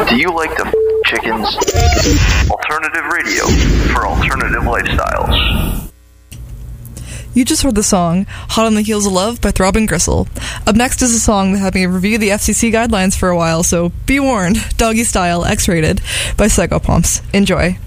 Do you like to chickens? Alternative radio for alternative lifestyles. You just heard the song Hot on the Heels of Love by Throbbing Gristle. Up next is a song that had me review the FCC guidelines for a while, so be warned, Doggy Style, X-rated by Psychopomps. Enjoy.